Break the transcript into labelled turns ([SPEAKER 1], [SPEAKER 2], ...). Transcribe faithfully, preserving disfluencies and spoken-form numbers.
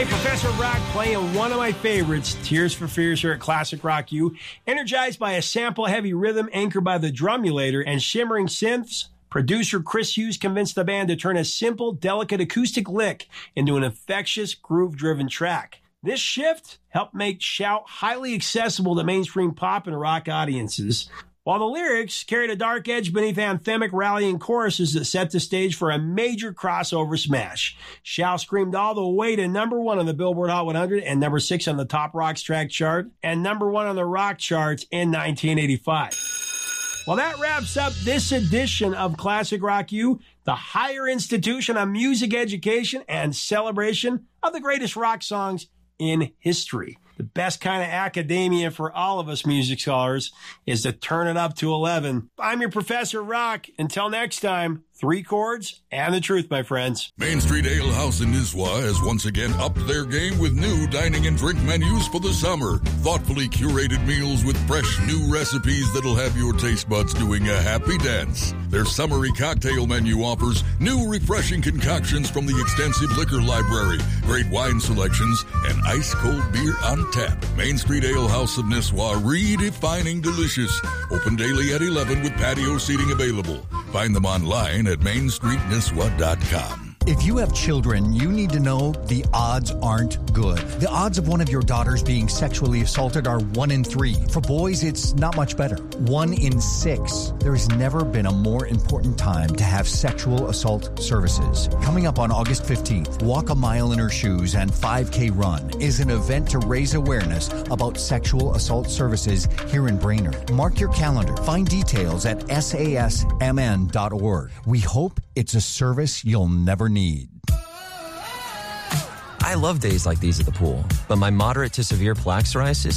[SPEAKER 1] Professor Rock playing one of my favorites, Tears for Fears, here at Classic Rock U. Energized by a sample-heavy rhythm anchored by the drumulator and shimmering synths, producer Chris Hughes convinced the band to turn a simple, delicate acoustic lick into an infectious, groove-driven track. This shift helped make Shout highly accessible to mainstream pop and rock audiences, while the lyrics carried a dark edge beneath anthemic rallying choruses that set the stage for a major crossover smash. Shout screamed all the way to number one on the Billboard Hot one hundred and number six on the Top Rocks track chart and number one on the rock charts in nineteen eighty-five. Well, that wraps up this edition of Classic Rock U, the higher institution of music education and celebration of the greatest rock songs in history. The best kind of academia for all of us music scholars is to turn it up to eleven. I'm your Professor Rock. Until next time, three chords and the truth, my friends.
[SPEAKER 2] Main Street Ale House in Nisswa has once again upped their game with new dining and drink menus for the summer. Thoughtfully curated meals with fresh new recipes that'll have your taste buds doing a happy dance. Their summery cocktail menu offers new refreshing concoctions from the extensive liquor library, great wine selections, and ice-cold beer on tap. Main Street Ale House of Nisswa, redefining delicious. Open daily at eleven with patio seating available. Find them online at main street nisswa dot com.
[SPEAKER 3] If you have children, you need to know the odds aren't good. The odds of one of your daughters being sexually assaulted are one in three. For boys, it's not much better. One in six. There has never been a more important time to have sexual assault services. Coming up on August fifteenth, Walk a Mile in Her Shoes and five K Run is an event to raise awareness about sexual assault services here in Brainerd. Mark your calendar. Find details at S A S M N dot org. We hope it's a service you'll never need.
[SPEAKER 4] I love days like these at the pool, but my moderate to severe plaque psoriasis